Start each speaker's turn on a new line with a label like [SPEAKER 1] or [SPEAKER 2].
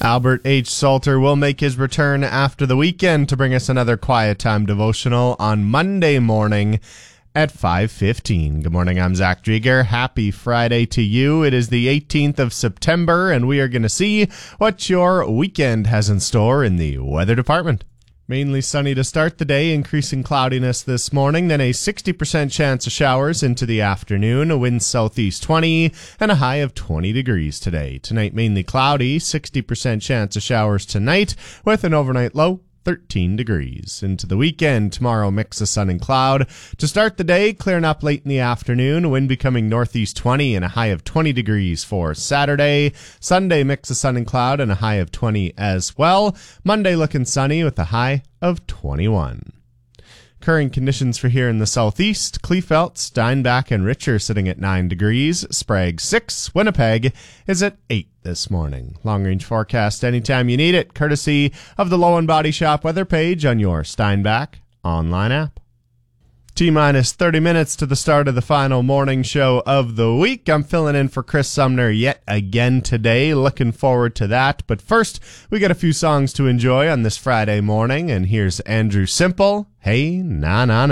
[SPEAKER 1] Albert H. Salter will make his return after the weekend to bring us another Quiet Time devotional on Monday morning at 5:15. Good morning, I'm Zach Drieger. Happy Friday to you. It is the 18th of September, and we are going to see what your weekend has in store in the weather department. Mainly sunny to start the day, increasing cloudiness this morning, then a 60% chance of showers into the afternoon, a wind southeast 20, and a high of 20 degrees today. Tonight mainly cloudy, 60% chance of showers tonight, with an overnight low 13 degrees. Into the weekend, tomorrow mix of sun and cloud. To start the day, clearing up late in the afternoon, wind becoming northeast 20 and a high of 20 degrees for Saturday. Sunday, mix of sun and cloud and a high of 20 as well. Monday looking sunny with a high of 21. Current conditions for here in the southeast, Kleefeld, Steinbach, and Richer sitting at 9 degrees. Sprague 6. Winnipeg is at 8 this morning. Long-range forecast anytime you need it, courtesy of the Lowen Body Shop weather page on your Steinbach online app. T-minus 30 minutes to the start of the final morning show of the week. I'm filling in for Chris Sumner yet again today. Looking forward to that. But first, we got a few songs to enjoy on this Friday morning. And here's Andrew Simple, Hey Na Na Na.